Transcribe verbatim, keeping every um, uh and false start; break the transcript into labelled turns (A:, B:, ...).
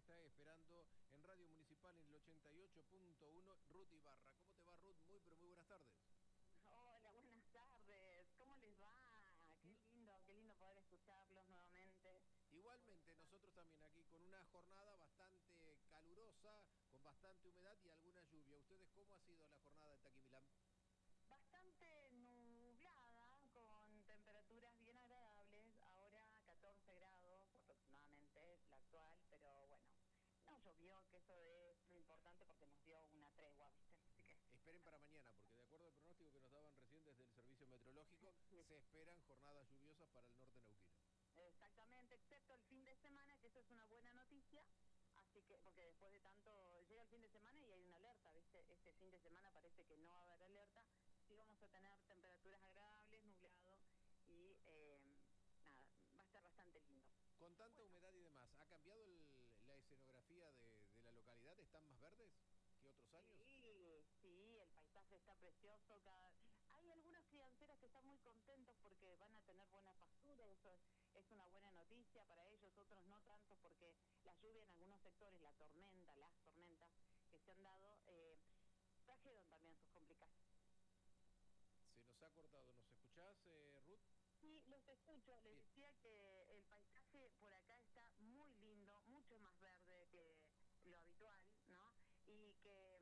A: está esperando en Radio Municipal en el ochenta y ocho punto uno, Ruth Ibarra. ¿Cómo te va, Ruth? Muy, pero muy buenas tardes.
B: Hola, buenas tardes. ¿Cómo les va? Qué
A: Mm.
B: lindo, qué lindo poder escucharlos nuevamente.
A: Igualmente, nosotros también aquí con una jornada bastante calurosa, con bastante humedad y alguna lluvia. ¿Ustedes cómo ha sido la jornada de Taquimilán?
B: Bastante nublada, con temperaturas bien agradables. Ahora catorce grados aproximadamente, es la actual, pero bueno, no llovió, que eso es lo importante porque nos dio una tregua, ¿viste? Así que...
A: Esperen para mañana, porque de acuerdo al pronóstico que nos daban recién desde el Servicio Meteorológico, se esperan jornadas lluviosas para el norte neuquino.
B: Exactamente, excepto el fin de semana, que eso es una buena noticia. Así que, porque después de tanto, llega el fin de semana y hay una alerta, ¿viste? Este fin de semana parece que no va a haber alerta. Sí vamos a tener temperaturas agradables, nublado y eh, nada, va a estar bastante lindo.
A: Con tanta
B: Bueno,
A: humedad y demás, ¿ha cambiado el- la escenografía de, de la localidad? ¿Están más verdes que otros años?
B: sí, sí, el paisaje está precioso. Cada... Hay algunas crianceras que están muy contentos porque van a tener buena pastura, eso es, es una buena noticia para ellos, otros no tanto porque la lluvia en algunos sectores, la tormenta, las tormentas que se han dado, eh, trajeron también sus complicaciones.
A: Se nos ha cortado. ¿Nos escuchás, eh, Ruth?
B: Sí, los escucho. Les
A: Bien.
B: decía que el paisaje por acá está muy lindo, mucho más verde que lo habitual, ¿no? Y que